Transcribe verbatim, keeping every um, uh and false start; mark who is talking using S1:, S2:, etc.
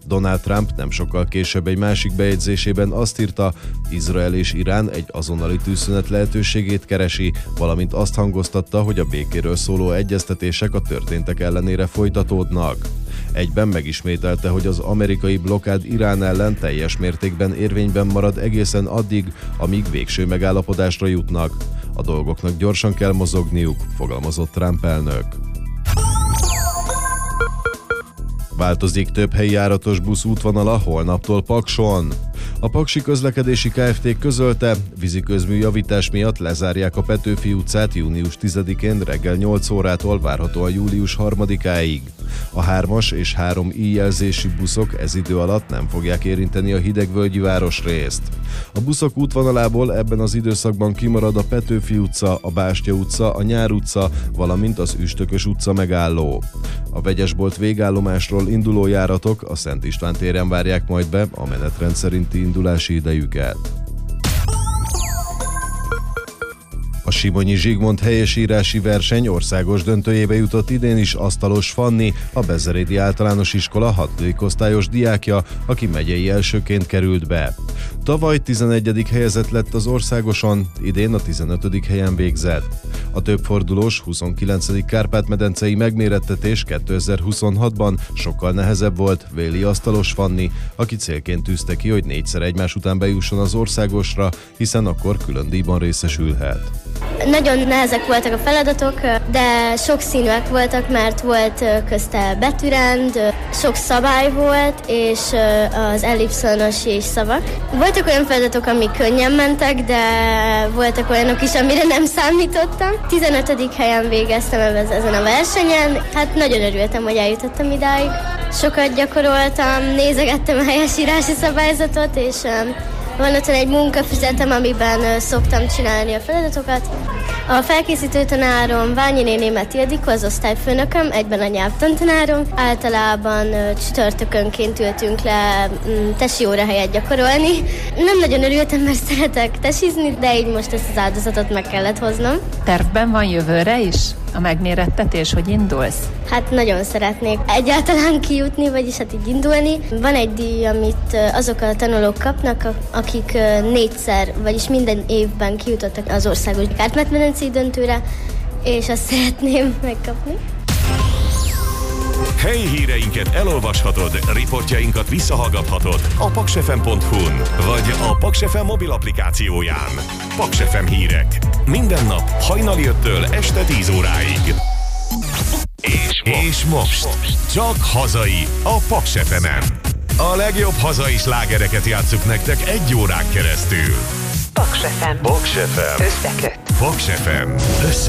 S1: Donald Trump nem sokkal később egy másik bejegyzésében azt írta, Izrael és Irán egy azonnali tűzszünet lehetőségét keresi, valamint azt hangoztatta, hogy a békéről szóló egyeztetések a történtek ellenére folytatódnak. Egyben megismételte, hogy az amerikai blokkád Irán ellen teljes mértékben érvényben marad egészen addig, amíg végső megállapodásra jutnak. A dolgoknak gyorsan kell mozogniuk, fogalmazott Trump elnök. Változik több helyi járatos busz útvonala holnaptól Pakson. A Paksi Közlekedési Kft. Közölte, víziközmű javítás miatt lezárják a Petőfi utcát június tizedikén reggel nyolc órától várhatóan július harmadikáig. A hármas és három i jelzésű buszok ez idő alatt nem fogják érinteni a hidegvölgyi városrészt. A buszok útvonalából ebben az időszakban kimarad a Petőfi utca, a Bástya utca, a Nyár utca, valamint az Üstökös utca megálló. A Vegyesbolt végállomásról induló járatok a Szent István téren várják majd be a menetrend szerinti indulási idejüket. A Simonyi Zsigmond helyesírási verseny országos döntőjébe jutott idén is Asztalos Fanni, a Bezerédi Általános Iskola hatodik osztályos diákja, aki megyei elsőként került be. Tavaly tizenegyedik helyezett lett az országoson, idén a tizenötödik helyen végzett. A többfordulós huszonkilencedik Kárpát-medencei megmérettetés kétezer-huszonhatban sokkal nehezebb volt, véli Asztalos Fanni, aki célként tűzte ki, hogy négyszer egymás után bejusson az országosra, hiszen akkor külön díjban részesülhet.
S2: Nagyon nehezek voltak a feladatok, de sokszínűek voltak, mert volt közte betűrend, sok szabály volt, és az ellipszonos és szavak. Voltak olyan feladatok, amik könnyen mentek, de voltak olyanok is, amire nem számítottam. tizenötödik helyen végeztem ezen a versenyen, hát nagyon örültem, hogy eljutottam idáig. Sokat gyakoroltam, nézegettem a helyesírási szabályzatot, és van ott egy munkafüzetem, amiben szoktam csinálni a feladatokat. A felkészítő tanárom Ványi néni Németh Ildikó, az osztályfőnököm, egyben a nyelvtantanárom. Általában csütörtökönként ültünk le tesi óra helyett gyakorolni. Nem nagyon örültem, mert szeretek tesizni, de így most ezt az áldozatot meg kellett hoznom.
S3: Tervben van jövőre is a megmérettetés, hogy indulsz?
S2: Hát nagyon szeretnék egyáltalán kijutni, vagyis hát így indulni. Van egy díj, amit azok a tanulók kapnak, akik négyszer, vagyis minden évben kijutottak az országos Kárpát-medencei döntőre, és azt szeretném megkapni.
S4: Helyi híreinket elolvashatod, riportjainkat visszahallgathatod a paksfm pont hu-n, vagy a Paks ef em mobil applikációján. Paks ef em hírek. Minden nap hajnali öttől este tíz óráig. És most, és most csak hazai a Paks ef emen. A legjobb hazai slágereket játsszuk nektek egy órán keresztül.
S5: Paks ef em.
S4: Paks ef em.
S5: Összeköt.
S4: Paks ef em. Összeköt.